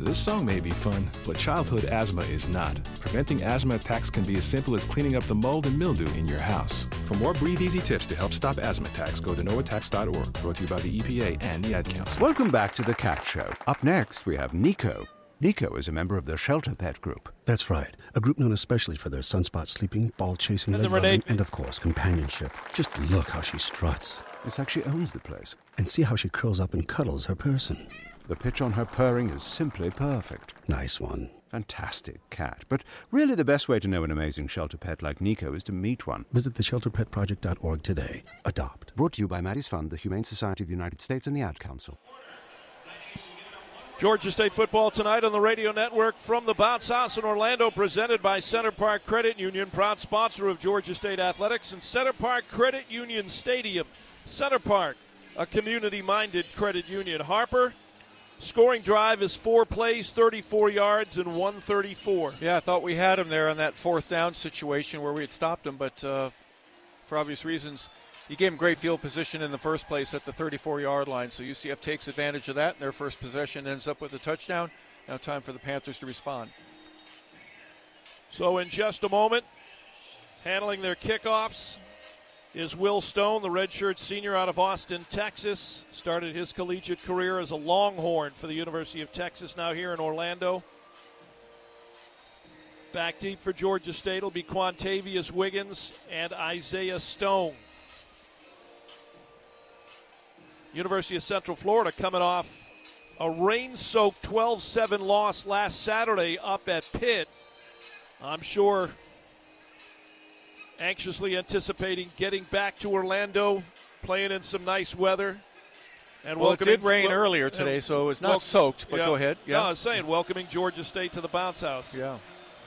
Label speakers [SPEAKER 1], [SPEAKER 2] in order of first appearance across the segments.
[SPEAKER 1] This song may be fun, but childhood asthma is not. Preventing asthma attacks can be as simple as cleaning up the mold and mildew in your house. For more Breathe Easy tips to help stop asthma attacks, go to noattacks.org. Brought to you by the EPA and the Ad Council.
[SPEAKER 2] Welcome back to The Cat Show. Up next, we have Nico. Nico is a member of the Shelter Pet Group.
[SPEAKER 3] That's right. A group known especially for their sunspot sleeping, ball chasing, leg rubbing, and of course, companionship. Just look how she struts.
[SPEAKER 2] It's like she owns the place.
[SPEAKER 3] And see how she curls up and cuddles her person.
[SPEAKER 2] The pitch on her purring is simply perfect.
[SPEAKER 3] Nice one.
[SPEAKER 2] Fantastic cat. But really the best way to know an amazing shelter pet like Nico is to meet one.
[SPEAKER 3] Visit theshelterpetproject.org today. Adopt.
[SPEAKER 2] Brought to you by Maddie's Fund, the Humane Society of the United States, and the Ad Council.
[SPEAKER 4] Georgia State football tonight on the radio network from the Bounce House in Orlando, presented by Center Park Credit Union, proud sponsor of Georgia State athletics, and Center Park Credit Union Stadium. Center Park, a community-minded credit union. Harper, scoring drive is 4 plays, 34 yards, and 134.
[SPEAKER 5] Yeah, I thought we had him there on that fourth down situation where we had stopped him, but for obvious reasons, he gave him great field position in the first place at the 34-yard line. So UCF takes advantage of that, and their first possession ends up with a touchdown. Now time for the Panthers to respond.
[SPEAKER 4] So in just a moment, handling their kickoffs is Will Stone, the redshirt senior out of Austin, Texas. Started his collegiate career as a Longhorn for the University of Texas, now here in Orlando. Back deep for Georgia State will be Quantavius Wiggins and Isaiah Stone. University of Central Florida coming off a rain-soaked 12-7 loss last Saturday up at Pitt. I'm sure anxiously anticipating getting back to Orlando, playing in some nice weather. And
[SPEAKER 5] well, it did rain earlier today, so it was not soaked, but go ahead. Yeah.
[SPEAKER 4] No, I was saying welcoming Georgia State to the Bounce House.
[SPEAKER 5] Yeah.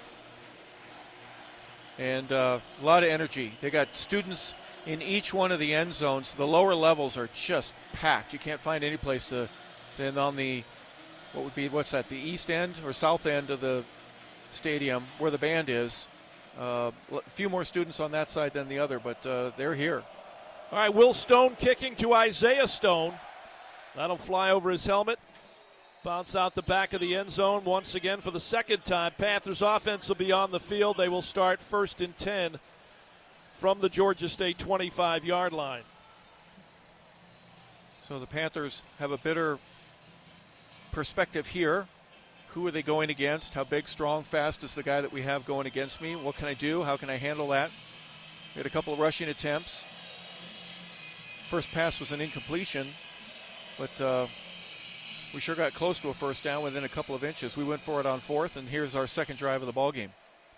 [SPEAKER 5] And a lot of energy. They got students in each one of the end zones. The lower levels are just packed. You can't find any place to then on the, the east end or south end of the stadium where the band is. A few more students on that side than the other, but they're here.
[SPEAKER 4] All right, Will Stone kicking to Isaiah Stone. That'll fly over his helmet. Bounce out the back of the end zone once again for the second time. Panthers offense will be on the field. They will start 1st and 10 from the Georgia State 25-yard line.
[SPEAKER 5] So the Panthers have a better perspective here. Who are they going against? How big, strong, fast is the guy that we have going against me? What can I do? How can I handle that? We had a couple of rushing attempts. First pass was an incompletion, but we sure got close to a first down within a couple of inches. We went for it on 4th, and here's our second drive of the ballgame.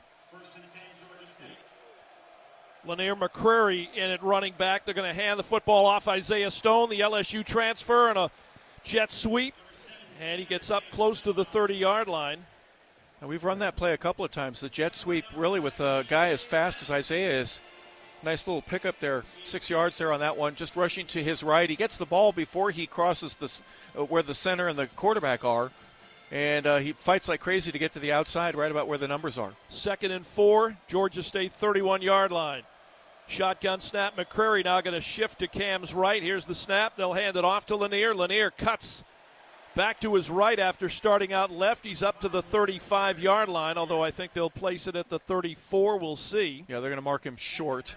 [SPEAKER 4] Lanier McCrary in at running back. They're going to hand the football off Isaiah Stone, the LSU transfer, and a jet sweep. And he gets up close to the 30-yard line.
[SPEAKER 5] Now we've run that play a couple of times. The jet sweep really with a guy as fast as Isaiah is. Nice little pickup there, 6 yards there on that one. Just rushing to his right. He gets the ball before he crosses where the center and the quarterback are. And he fights like crazy to get to the outside right about where the numbers are.
[SPEAKER 4] 2nd and 4, Georgia State 31-yard line. Shotgun snap. McCrary now going to shift to Cam's right. Here's the snap. They'll hand it off to Lanier. Lanier cuts back to his right after starting out left. He's up to the 35-yard line, although I think they'll place it at the 34. We'll see.
[SPEAKER 5] Yeah, they're going to mark him short.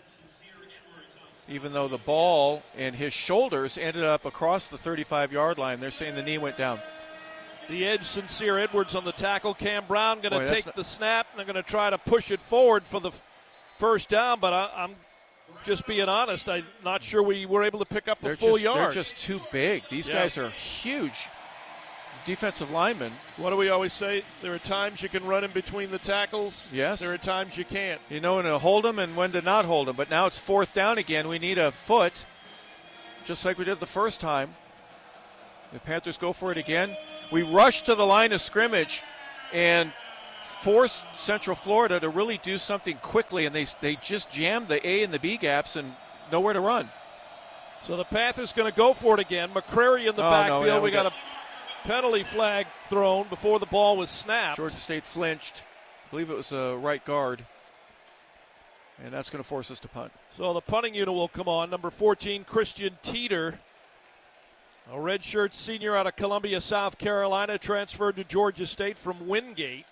[SPEAKER 5] Even though the ball and his shoulders ended up across the 35-yard line, they're saying the knee went down.
[SPEAKER 4] The edge, Sincere Edwards on the tackle. Cam Brown going to take the snap, and they're going to try to push it forward for the first down, but I'm just being honest. I'm not sure we were able to pick up a full yard.
[SPEAKER 5] They're just too big. These guys are huge defensive linemen.
[SPEAKER 4] What do we always say? There are times you can run in between the tackles.
[SPEAKER 5] Yes.
[SPEAKER 4] There are times you can't.
[SPEAKER 5] You know when to hold them and when to not hold them. But now it's 4th down again. We need a foot, just like we did the first time. The Panthers go for it again. We rush to the line of scrimmage and forced Central Florida to really do something quickly, and they just jammed the A and the B gaps and nowhere to run.
[SPEAKER 4] So the Panthers going to go for it again. McCrary in the backfield.
[SPEAKER 5] No,
[SPEAKER 4] we got a penalty flag thrown before the ball was snapped.
[SPEAKER 5] Georgia State flinched. I believe it was a right guard, and that's going to force us to punt.
[SPEAKER 4] So the punting unit will come on. Number 14, Christian Teeter. A redshirt senior out of Columbia, South Carolina, transferred to Georgia State from Wingate.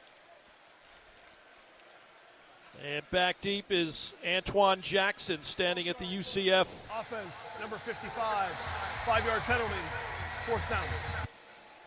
[SPEAKER 4] And back deep is Antoine Jackson standing at the UCF.
[SPEAKER 6] Offense, number 55, 5-yard penalty, 4th down.